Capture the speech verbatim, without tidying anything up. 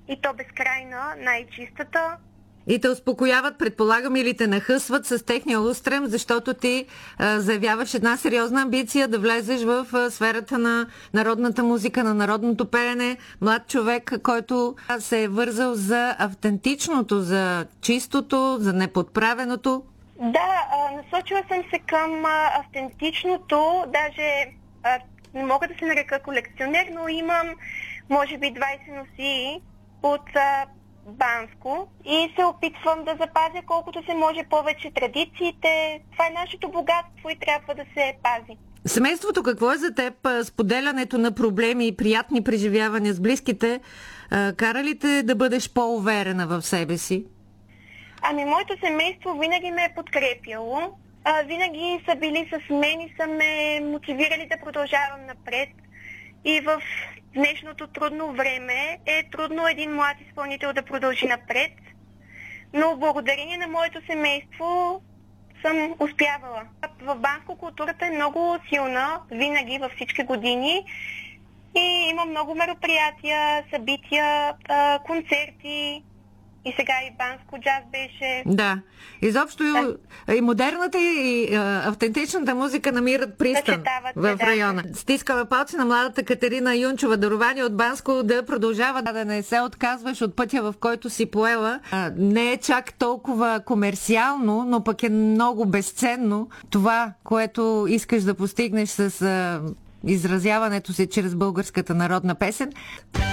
и то безкрайна, най-чистата. И те успокояват, предполагам, или те нахъсват с техния устрем, защото ти а, заявяваш една сериозна амбиция да влезеш в а, сферата на народната музика, на народното пеене. Млад човек, който се е вързал за автентичното, за чистото, за неподправеното. Да, а, насочила съм се към а, автентичното, даже а, не мога да се нарека колекционер, но имам може би двайсет носии от а, Банско и се опитвам да запазя колкото се може повече традициите. Това е нашето богатство и трябва да се пази. Семейството какво е за теб? Споделянето на проблеми и приятни преживявания с близките кара ли те да бъдеш по-уверена в себе си? Ами, моето семейство винаги ме е подкрепяло. А, винаги са били с мен и са ме мотивирали да продължавам напред. И в днешното трудно време е трудно един млад изпълнител да продължи напред. Но благодарение на моето семейство съм успявала. В Банско културата е много силна, винаги във всички години. И има много мероприятия, събития, концерти. И сега и Банско джаз беше. Да. Изобщо да. И модерната и а, автентичната музика намират пристан в района. Да. Стискаме палци на младата Катерина Юнчова, дарование от Банско, да продължава да не се отказваш от пътя, в който си поела. А, не е чак толкова комерциално, но пък е много безценно това, което искаш да постигнеш с а, изразяването си чрез българската народна песен.